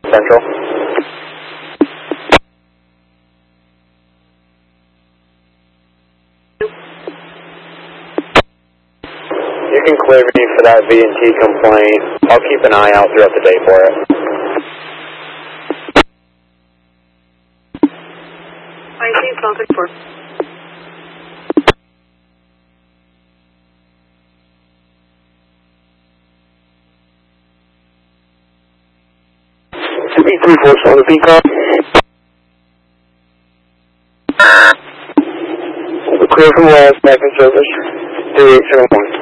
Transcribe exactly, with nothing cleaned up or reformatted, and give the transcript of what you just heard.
Central. You can clear me for that V and T complaint. I'll keep an eye out throughout the day for it. I see Falcon four. three three four seven Peacock. Clear from last, back in service. three eight seven one.